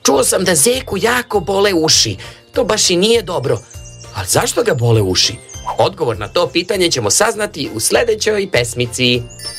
Čuo sam da zeku jako bole uši. To baš i nije dobro. Ali zašto ga bole uši? Odgovor na to pitanje ćemo saznati u sljedećoj pesmici.